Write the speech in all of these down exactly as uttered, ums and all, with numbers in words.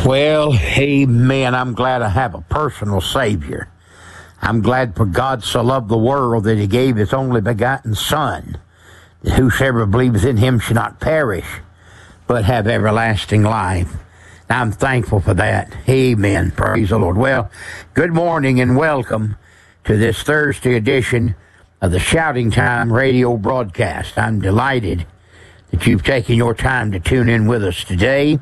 Well, amen. I'm glad I have a personal Savior. I'm glad for God so loved the world that he gave his only begotten Son, that whosoever believes in him should not perish, but have everlasting life. I'm thankful for that. Amen. Praise the Lord. Well, good morning and welcome to this Thursday edition of the Shouting Time radio broadcast. I'm delighted that you've taken your time to tune in with us today.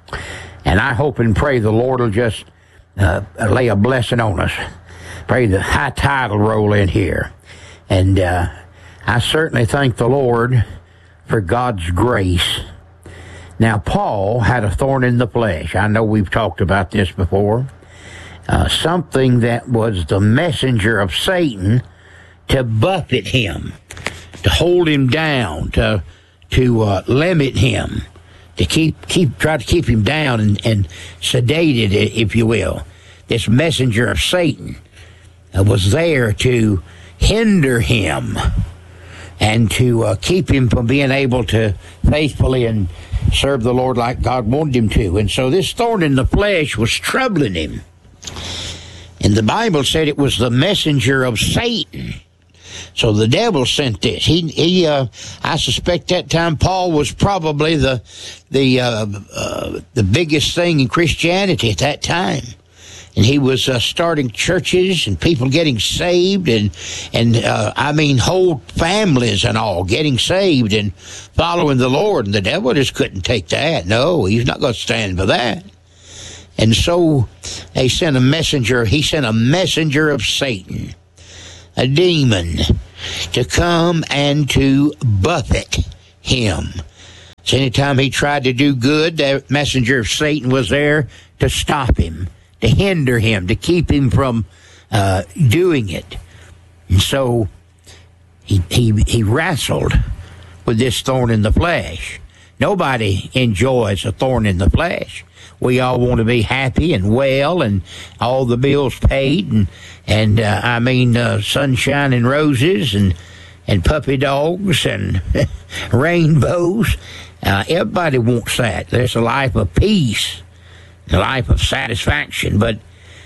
And I hope and pray the Lord will just uh, lay a blessing on us. Pray the high tide will roll in here. And uh, I certainly thank the Lord for God's grace. Now, Paul had a thorn in the flesh. I know we've talked about this before. Uh, something that was the messenger of Satan to buffet him, to hold him down, to to uh, limit him, to keep keep try to keep him down and, and sedated, if you will. This messenger of Satan uh, was there to hinder him and to uh, keep him from being able to faithfully and serve the Lord like God wanted him to. And so this thorn in the flesh was troubling him. And the Bible said it was the messenger of Satan. So the devil sent this. He, he, uh, I suspect that time Paul was probably the, the, uh, uh, the biggest thing in Christianity at that time. And he was uh, starting churches and people getting saved, and and uh, I mean whole families and all getting saved and following the Lord. And the devil just couldn't take that. No, he's not going to stand for that. And so they sent a messenger. He sent a messenger of Satan, a demon, to come and to buffet him. So anytime he tried to do good, that messenger of Satan was there to stop him, to hinder him, to keep him from uh, doing it. And so he, he he wrestled with this thorn in the flesh. Nobody enjoys a thorn in the flesh. We all want to be happy and well and all the bills paid and, and uh, I mean, uh, sunshine and roses and, and puppy dogs and rainbows. Uh, everybody wants that. There's a life of peace, a life of satisfaction. But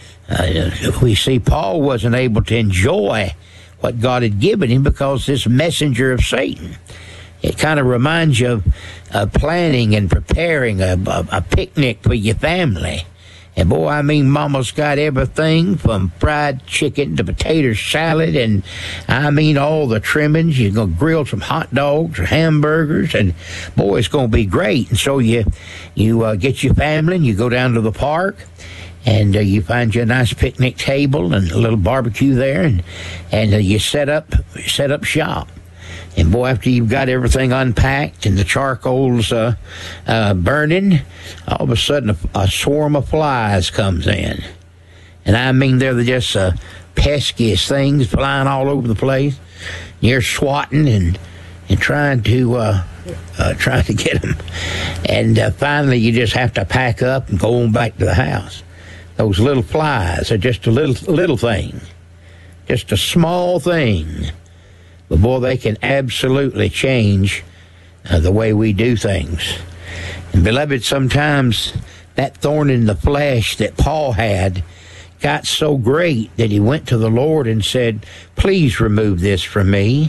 uh, we see Paul wasn't able to enjoy what God had given him because this messenger of Satan. It kind of reminds you of uh, planning and preparing a, a, a picnic for your family. And boy, I mean, Mama's got everything from fried chicken to potato salad, and I mean all the trimmings. You're going to grill some hot dogs or hamburgers, and boy, it's going to be great. And so you you uh, get your family and you go down to the park, and uh, you find you a nice picnic table and a little barbecue there, and and uh, you set up set up shop. And boy, after you've got everything unpacked and the charcoal's uh, uh, burning, all of a sudden a, a swarm of flies comes in. And I mean, they're just uh, peskiest things flying all over the place. You're swatting and and trying to uh, uh, trying to get them. And uh, finally, you just have to pack up and go on back to the house. Those little flies are just a little little thing, just a small thing. But boy, they can absolutely change uh, the way we do things. And beloved, sometimes that thorn in the flesh that Paul had got so great that he went to the Lord and said, please remove this from me.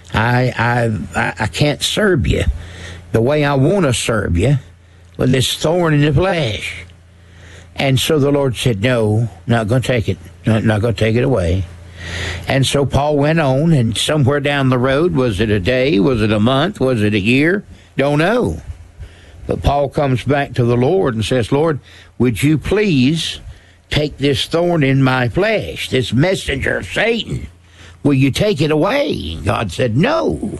I I I can't serve you the way I want to serve you with this thorn in the flesh. And so the Lord said, no, not going to take it. Not, not going to take it away. And so Paul went on, and somewhere down the road, was it a day, was it a month, was it a year? Don't know. But Paul comes back to the Lord and says, Lord, would you please take this thorn in my flesh, this messenger of Satan? Will you take it away? And God said, no.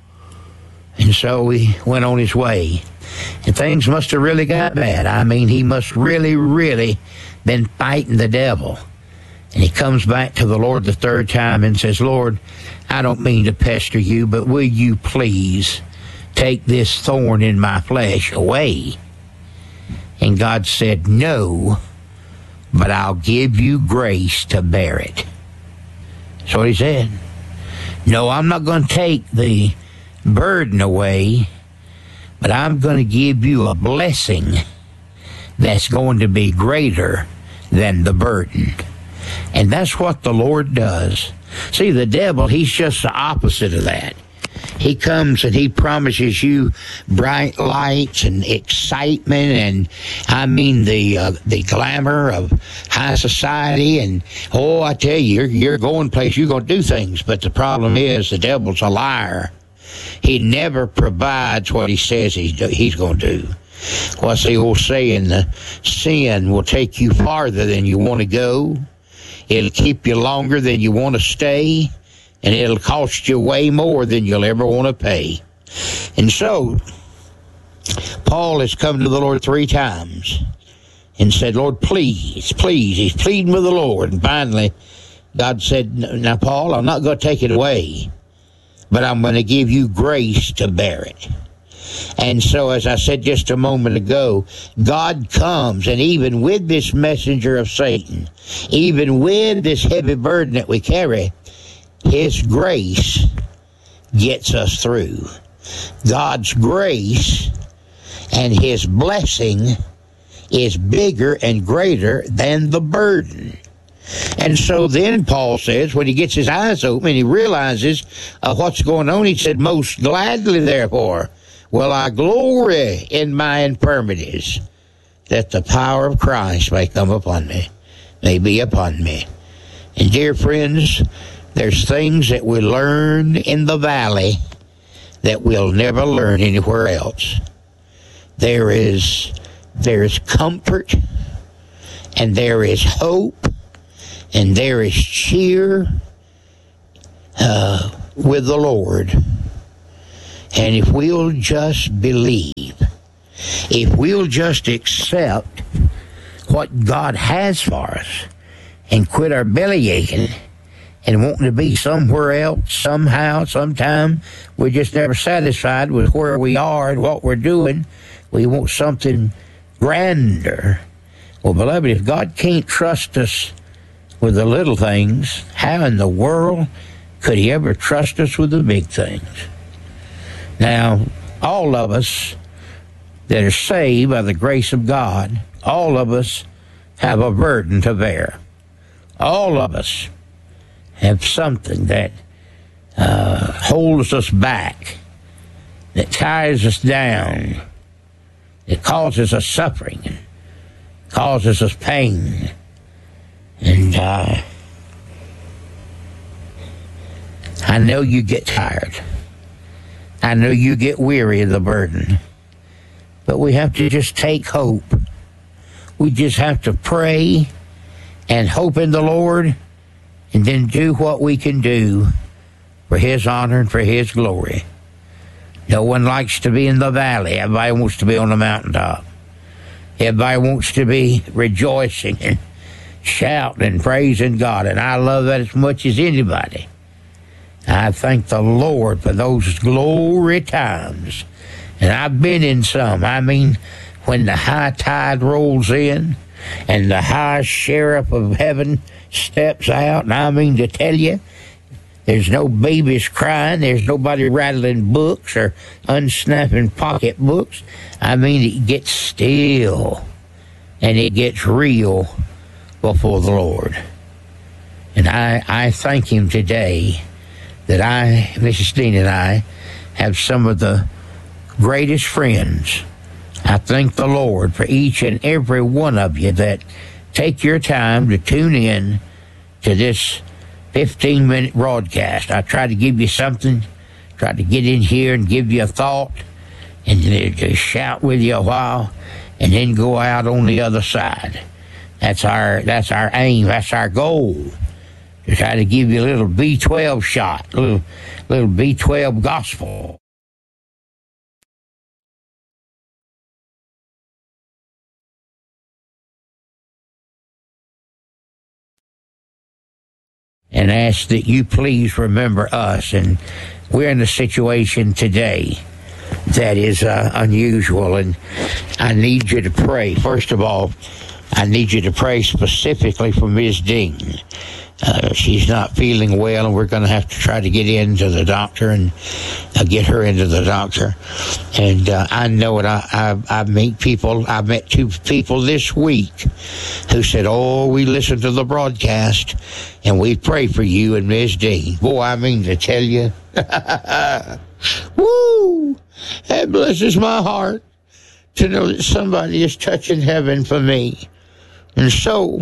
And so he went on his way. And things must have really got bad. I mean, he must really, really been fighting the devil. And he comes back to the Lord the third time and says, Lord, I don't mean to pester you, but will you please take this thorn in my flesh away? And God said, no, but I'll give you grace to bear it. That's what he said. No, I'm not going to take the burden away, but I'm going to give you a blessing that's going to be greater than the burden. And that's what the Lord does. See, the devil, he's just the opposite of that. He comes and he promises you bright lights and excitement and, I mean, the uh, the glamour of high society. And, oh, I tell you, you're, you're going places, you're going to do things. But the problem is the devil's a liar. He never provides what he says he's, do, he's going to do. What's the old saying? The sin will take you farther than you want to go. It'll keep you longer than you want to stay. And it'll cost you way more than you'll ever want to pay. And so, Paul has come to the Lord three times and said, Lord, please, please. He's pleading with the Lord. And finally, God said, now, Paul, I'm not going to take it away, but I'm going to give you grace to bear it. And so, as I said just a moment ago, God comes, and even with this messenger of Satan, even with this heavy burden that we carry, His grace gets us through. God's grace and His blessing is bigger and greater than the burden. And so then Paul says, when he gets his eyes open and he realizes uh, what's going on, he said, most gladly, therefore, will I glory in my infirmities, that the power of Christ may come upon me, may be upon me. And dear friends, there's things that we learn in the valley that we'll never learn anywhere else. There is, there is comfort, and there is hope, and there is cheer uh, with the Lord. And if we'll just believe, if we'll just accept what God has for us and quit our belly aching and wanting to be somewhere else, somehow, sometime, we're just never satisfied with where we are and what we're doing. We want something grander. Well, beloved, if God can't trust us with the little things, how in the world could He ever trust us with the big things? Now, all of us that are saved by the grace of God, all of us have a burden to bear. All of us have something that uh, holds us back, that ties us down, that causes us suffering, and causes us pain. And uh, I know you get tired. I know you get weary of the burden. But we have to just take hope. We just have to pray and hope in the Lord, and then do what we can do for His honor and for His glory. No one likes to be in the valley. Everybody wants to be on the mountaintop. Everybody wants to be rejoicing and shouting and praising God, and I love that as much as anybody. I thank the Lord for those glory times, and I've been in some. I mean, when the high tide rolls in and the high sheriff of heaven steps out, and I mean to tell you, there's no babies crying, there's nobody rattling books or unsnapping pocketbooks. I mean, it gets still and it gets real before the Lord. And I, I thank Him today that I, Missus Dean and I, have some of the greatest friends. I thank the Lord for each and every one of you that take your time to tune in to this fifteen-minute broadcast. I try to give you something, try to get in here and give you a thought, and then just shout with you a while, and then go out on the other side. That's our that's our aim. That's our goal. To try to give you a little B twelve shot, a little little B twelve gospel. And ask that you please remember us. And we're in a situation today that is uh, unusual, and I need you to pray. First of all, I need you to pray specifically for Miz Dean. Uh, she's not feeling well, and we're going to have to try to get into the doctor and uh, get her into the doctor. And uh, I know it. I, I I meet people. I met two people this week who said, "Oh, we listened to the broadcast, and we pray for you and Miss Dean." Boy, I mean to tell you, woo! That blesses my heart to know that somebody is touching heaven for me. And so,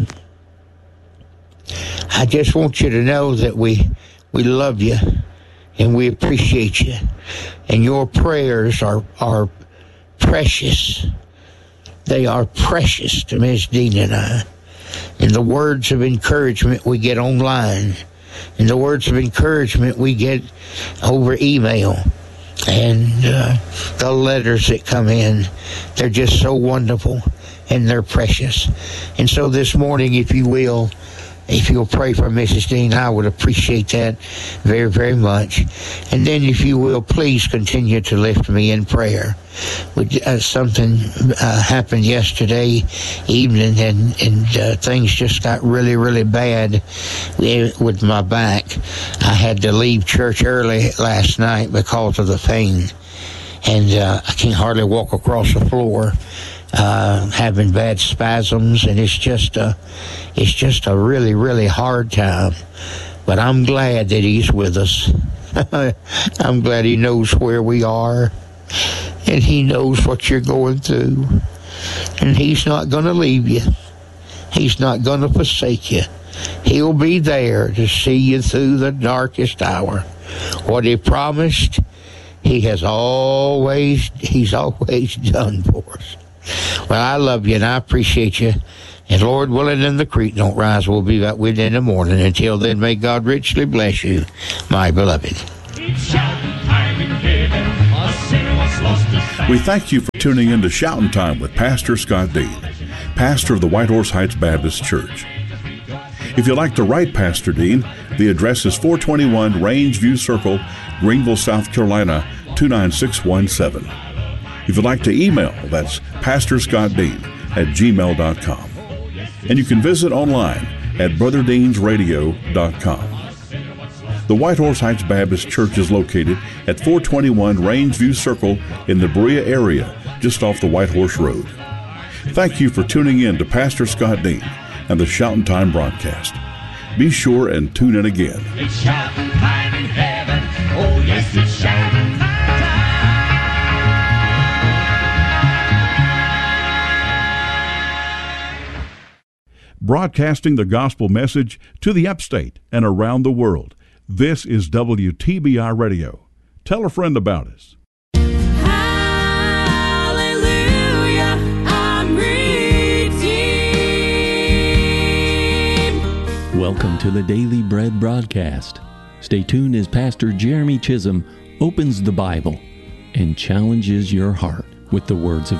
I just want you to know that we we love you and we appreciate you. And your prayers are are precious. They are precious to Miss Dean and I. And the words of encouragement we get online, and the words of encouragement we get over email, and uh, the letters that come in, they're just so wonderful and they're precious. And so this morning, if you will, if you'll pray for Missus Dean, I would appreciate that very, very much. And then if you will, please continue to lift me in prayer. Uh, something uh, happened yesterday evening, and, and uh, things just got really, really bad with my back. I had to leave church early last night because of the pain, and uh, I can hardly walk across the floor. Uh, having bad spasms, and it's just a, it's just a really, really hard time. But I'm glad that he's with us. I'm glad he knows where we are, and he knows what you're going through, and he's not going to leave you. He's not going to forsake you. He'll be there to see you through the darkest hour. What he promised, he has always, he's always done for us. Well, I love you and I appreciate you. And Lord willing, and the creek don't rise, we'll be back with you in the morning. Until then, may God richly bless you, my beloved. We thank you for tuning in to Shouting Time with Pastor Scott Dean, pastor of the White Horse Heights Baptist Church. If you'd like to write Pastor Dean, the address is four twenty-one Rangeview Circle, Greenville, South Carolina, two nine six one seven. If you'd like to email, that's pastor scott dean at gmail dot com. And you can visit online at brother deans radio dot com. The White Horse Heights Baptist Church is located at four twenty-one Rangeview Circle in the Berea area, just off the White Horse Road. Thank you for tuning in to Pastor Scott Dean and the Shouting Time broadcast. Be sure and tune in again. It's shouting time in heaven. Oh, yes, it's shouting time. Broadcasting the gospel message to the upstate and around the world. This is W T B I Radio. Tell a friend about us. Hallelujah, I'm redeemed. Welcome to the Daily Bread broadcast. Stay tuned as Pastor Jeremy Chisholm opens the Bible and challenges your heart with the words of